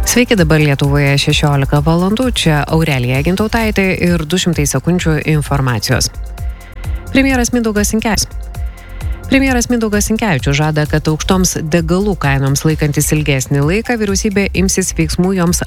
Sveiki, dabar Lietuvoje 16 valandų, čia Aurelija Gintautaitė ir 200 sekundžių informacijos. Premjeras Mindaugas Sinkevičius žada, kad aukštoms degalų kainoms laikantis ilgesnį laiką vyriausybė imsis veiksmų joms